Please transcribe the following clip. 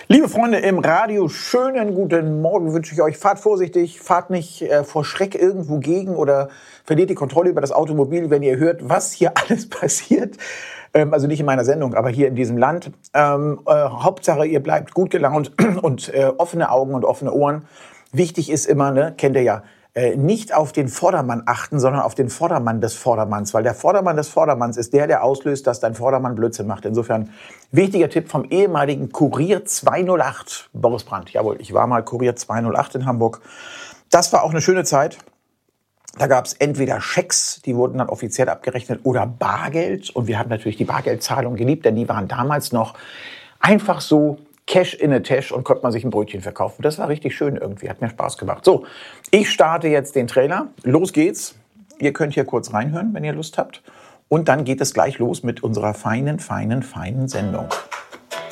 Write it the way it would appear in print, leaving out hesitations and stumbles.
Liebe Freunde im Radio, schönen guten Morgen wünsche ich euch. Fahrt vorsichtig, fahrt nicht vor Schreck irgendwo gegen oder verliert die Kontrolle über das Automobil, wenn ihr hört, was hier alles passiert. Also nicht in meiner Sendung, aber hier in diesem Land. Hauptsache, ihr bleibt gut gelaunt und offene Augen und offene Ohren. Wichtig ist immer, ne, kennt ihr ja, nicht auf den Vordermann achten, sondern auf den Vordermann des Vordermanns. Weil der Vordermann des Vordermanns ist der auslöst, dass dein Vordermann Blödsinn macht. Insofern wichtiger Tipp vom ehemaligen Kurier 208, Boris Brandt. Jawohl, ich war mal Kurier 208 in Hamburg. Das war auch eine schöne Zeit. Da gab es entweder Schecks, die wurden dann offiziell abgerechnet, oder Bargeld. Und wir haben natürlich die Bargeldzahlung geliebt, denn die waren damals noch einfach so Cash in a Tash und konnte man sich ein Brötchen verkaufen. Das war richtig schön irgendwie, hat mir Spaß gemacht. So, ich starte jetzt den Trailer. Los geht's. Ihr könnt hier kurz reinhören, wenn ihr Lust habt. Und dann geht es gleich los mit unserer feinen Sendung.